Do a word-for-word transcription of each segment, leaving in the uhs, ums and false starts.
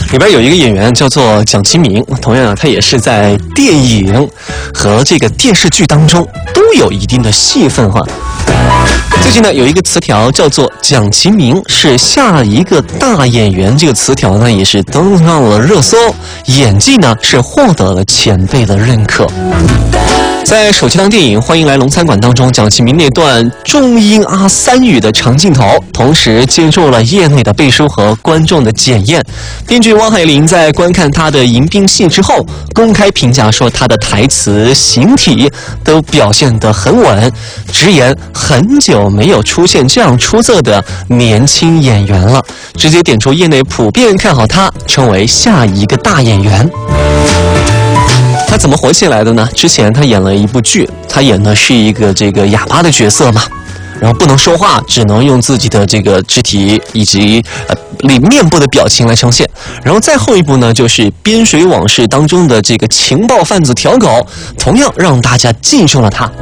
里边有一个演员叫做蒋奇明，同样啊，他也是在电影和这个电视剧当中都有一定的戏份哈。最近呢，有一个词条叫做“蒋奇明是下一个大演员”，这个词条呢也是登上了热搜，演技呢是获得了前辈的认可。在首期档电影《欢迎来龙餐馆》当中，蒋奇明那段中英阿三语的长镜头，同时接受了业内的背书和观众的检验。编剧汪海林在观看他的迎宾戏之后，公开评价说他的台词、形体都表现得很稳，直言很久没有出现这样出色的年轻演员了，直接点出业内普遍看好他成为下一个大演员。他怎么火起来的呢？之前他演了一部剧，他演的是一个这个哑巴的角色嘛，然后不能说话，只能用自己的这个肢体以及呃面部的表情来呈现。然后再后一部呢，就是《边水往事》当中的这个情报贩子条狗，同样让大家记住了他。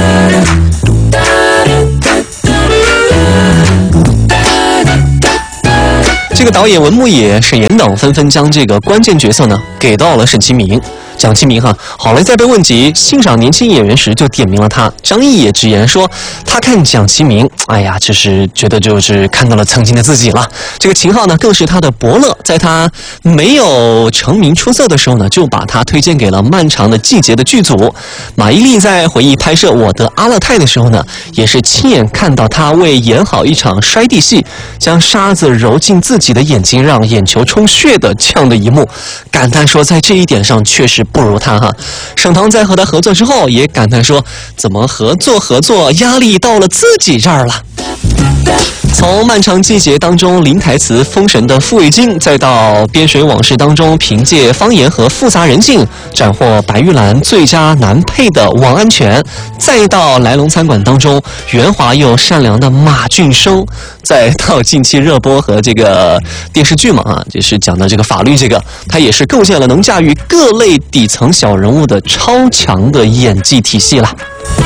这个导演文牧野、沈岩等纷纷将这个关键角色呢给到了沈其明。蒋奇明哈，好莱在被问及欣赏年轻演员时，就点名了他。张译也直言说，他看蒋奇明，哎呀，就是觉得就是看到了曾经的自己了。这个秦昊呢，更是他的伯乐，在他没有成名出色的时候呢，就把他推荐给了《漫长的季节》的剧组。马伊琍在回忆拍摄《我的阿勒泰》的时候呢，也是亲眼看到他为演好一场摔地戏，将沙子揉进自己的眼睛，让眼球充血的这样的一幕，感叹说，在这一点上确实不如他哈。沈腾在和他合作之后也感叹说，怎么合作合作压力到了自己这儿了。从漫长季节当中零台词封神的傅卫京，再到边水往事当中凭借方言和复杂人性斩获白玉兰最佳男配的王安全，再到来龙餐馆当中圆滑又善良的马俊生，再到近期热播和这个电视剧嘛啊，就是讲的这个法律这个，他也是构建了能驾驭各类底层小人物的超强的演技体系了。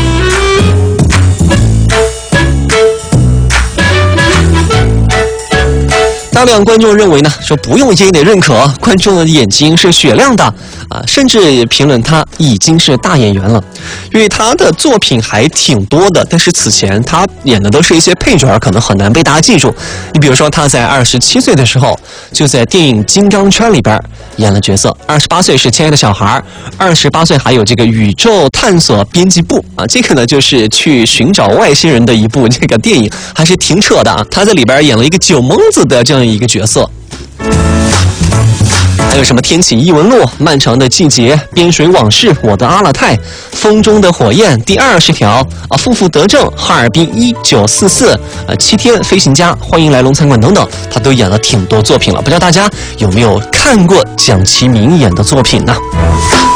大量观众认为呢，说不用业内认可，观众的眼睛是雪亮的啊，甚至评论他已经是大演员了，因为他的作品还挺多的，但是此前他演的都是一些配角，可能很难被大家记住。你比如说他在二十七岁的时候，就在电影《金刚圈》里边演了角色，二十八岁是《亲爱的小孩》，二十八岁还有这个宇宙探索编辑部啊，这个呢就是去寻找外星人的一部这个电影，还是挺扯的啊。他在里边演了一个酒蒙子的这样一个角色。还有什么天启异闻录、漫长的季节、边水往事、我的阿勒泰、风中的火焰、第二十条啊、负负得正、哈尔滨一九四四、呃七天飞行家、欢迎来龙餐馆等等，他都演了挺多作品了。不知道大家有没有看过蒋奇明演的作品呢？